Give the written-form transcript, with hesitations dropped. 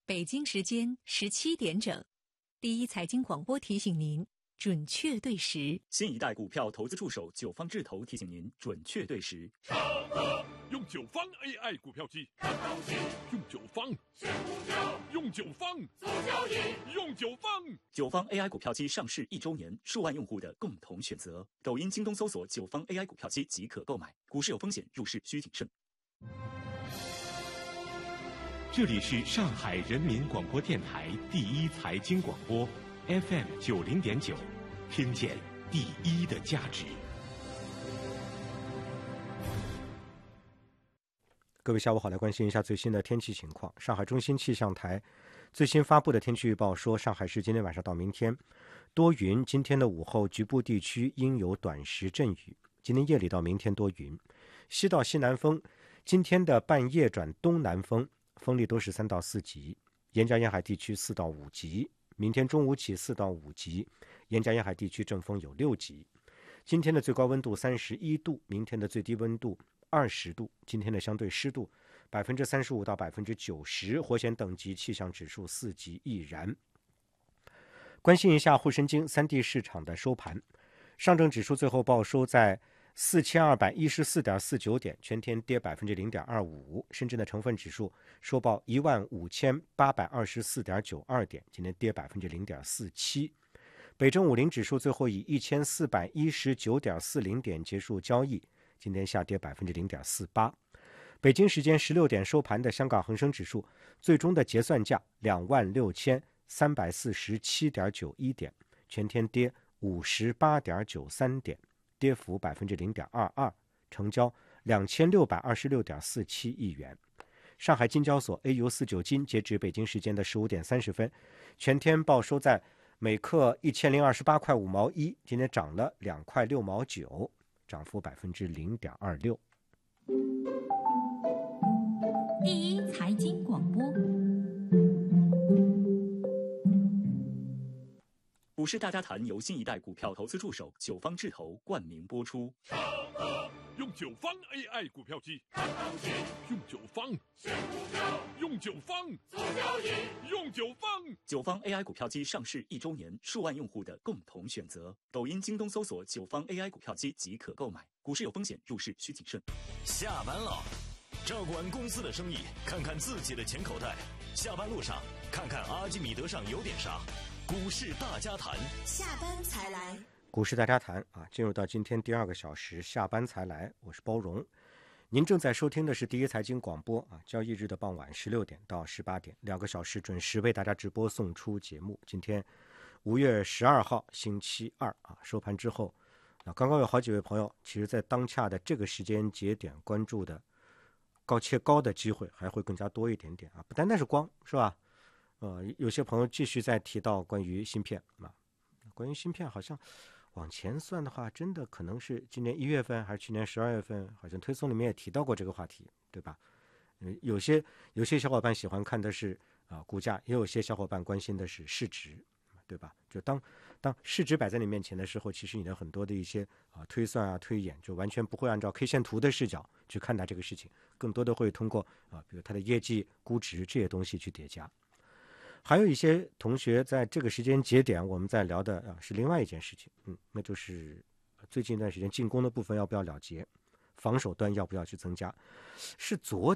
北京时间17点整，第一财经广播提醒您准确对时。 新一代股票投资助手九方智投提醒您准确对时。 上课用九方 AI 股票机看东西，用九方选股票，用九方做交易，用九方。 九方 AI 股票机上市1周年，数万用户的共同选择。抖音、京东搜索九方 AI 股票机即可购买。股市有风险，入市需谨慎。 这里是上海人民广播电台第一财经广播 FM 90.9，听见第一的价值。 各位下午好，来关心一下最新的天气情况。上海中心气象台最新发布的天气预报说，上海市今天晚上到明天多云，今天的午后局部地区应有短时阵雨，今天夜里到明天多云，西到西南风，今天的半夜转东南风，风力都是3到4级，沿江沿海地区4到5级，明天中午起4到5级，沿江沿海地区阵风有6级。今天的最高温度31度，明天的最低温度20度，今天的相对湿度35%到90%，火险等级气象指数4级易燃。关心一下沪深京3地市场的收盘，上证指数最后报收在4214.49点，全天跌0.25%。深圳的成分指数收报15824.92点，今天跌0.47%。北证50指数最后以1419.40点结束交易，今天下跌0.48%。北京时间16点收盘的香港恒生指数最终的结算价26347.91点，全天跌58.93点，跌幅0.22%，成交2626.47亿元。上海金交所 AU49 金截至北京时间的15点30分，全天报收在每克1028块5毛1，今天涨了2块6毛9，涨幅0.26%。 第一财经广播， 股市大家谈由新一代股票投资助手九方智投冠名播出。 上课用九方 AI 股票机看东西，用九方选股票，用九方做交易，用九方。 九方 AI 股票机上市1周年，数万用户的共同选择。抖音、京东搜索九方 AI 股票机即可购买。股市有风险，入市需谨慎。 下班了，照顾完公司的生意，看看自己的钱口袋。下班路上，看看阿基米德上有点啥。股市大家谈， 下班才来。 股市大家谈进入到今天第2个小时，下班才来，我是包荣。您正在收听的是第一财经广播交易日的傍晚16点到18点，2个小时准时为大家直播送出节目。今天5月12号星期二收盘之后，刚刚有好几位朋友其实在当下的这个时间节点关注的高切高的机会还会更加多一点点不单单是光是吧？有些朋友继续在提到关于芯片关于芯片好像往前算的话，真的可能是今年1月份还是去年12月份，好像推送里面也提到过这个话题，对吧？有些小伙伴喜欢看的是股价，也有些小伙伴关心的是市值，对吧？就当市值摆在你面前的时候，其实你的很多的一些推算推演就完全不会按照 K 线图的视角去看待这个事情，更多的会通过比如它的业绩、估值这些东西去叠加。还有一些同学在这个时间节点，我们在聊的是另外一件事情，那就是最近一段时间进攻的部分要不要了结，防守端要不要去增加。是昨